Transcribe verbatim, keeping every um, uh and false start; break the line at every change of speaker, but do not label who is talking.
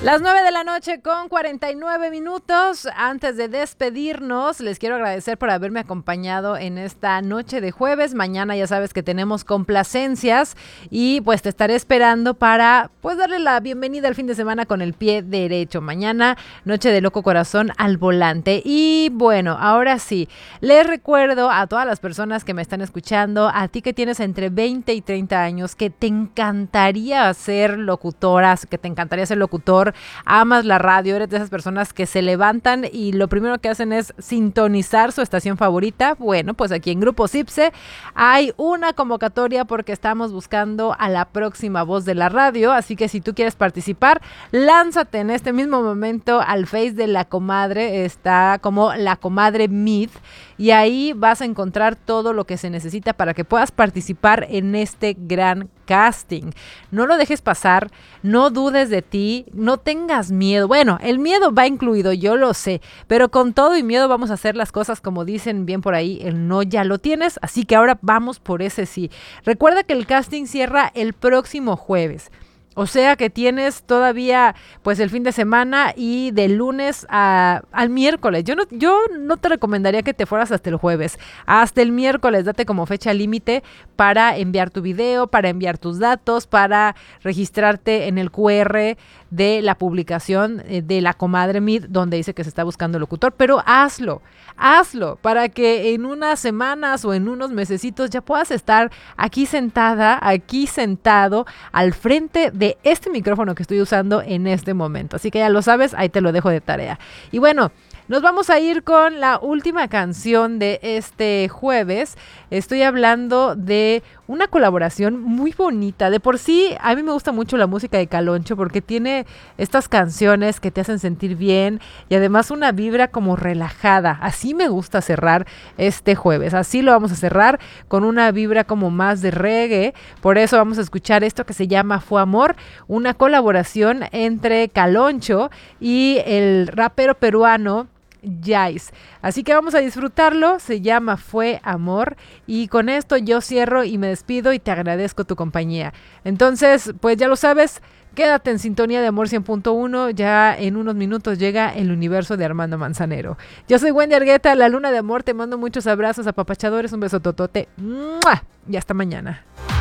Las nueve de la noche con cuarenta y nueve minutos. Antes de despedirnos, les quiero agradecer por haberme acompañado en esta noche de jueves. Mañana ya sabes que tenemos complacencias y pues te estaré esperando para pues darle la bienvenida al fin de semana con el pie derecho. Mañana, noche de loco corazón al volante. Y bueno, ahora sí, les recuerdo a todas las personas que me están escuchando, a ti que tienes entre veinte y treinta años, que te encantaría ser locutora, que te encantaría ser locutor, amas la radio, eres de esas personas que se levantan y lo primero que hacen es sintonizar su estación favorita. Bueno, pues aquí en Grupo Cipse hay una convocatoria porque estamos buscando a la próxima voz de la radio, así que si tú quieres participar, lánzate en este mismo momento al Face de La Comadre, está como La Comadre Mid, y ahí vas a encontrar todo lo que se necesita para que puedas participar en este gran casting. No lo dejes pasar, no dudes de ti, no tengas miedo. Bueno, el miedo va incluido, yo lo sé, pero con todo y miedo vamos a hacer las cosas como dicen bien por ahí, el no ya lo tienes, así que ahora vamos por ese sí. Recuerda que el casting cierra el próximo jueves. O sea que tienes todavía pues el fin de semana y del lunes a, al miércoles. Yo no, yo no te recomendaría que te fueras hasta el jueves. Hasta el miércoles date como fecha límite para enviar tu video, para enviar tus datos, para registrarte en el Q R de la publicación de La Comadre Mid, donde dice que se está buscando locutor. Pero hazlo, hazlo para que en unas semanas o en unos mesecitos ya puedas estar aquí sentada, aquí sentado al frente de de este micrófono que estoy usando en este momento. Así que ya lo sabes, ahí te lo dejo de tarea. Y bueno, nos vamos a ir con la última canción de este jueves. Estoy hablando de una colaboración muy bonita. De por sí, a mí me gusta mucho la música de Caloncho porque tiene estas canciones que te hacen sentir bien y además una vibra como relajada. Así me gusta cerrar este jueves. Así lo vamos a cerrar con una vibra como más de reggae. Por eso vamos a escuchar esto que se llama Fue Amor, una colaboración entre Caloncho y el rapero peruano Jais. Así que vamos a disfrutarlo, se llama Fue Amor y con esto yo cierro y me despido y te agradezco tu compañía. Entonces, pues ya lo sabes, quédate en sintonía de Amor cien punto uno, ya en unos minutos llega el universo de Armando Manzanero. Yo soy Wendy Argueta, la luna de amor, te mando muchos abrazos apapachadores, un beso totote, ¡mua! Y hasta mañana.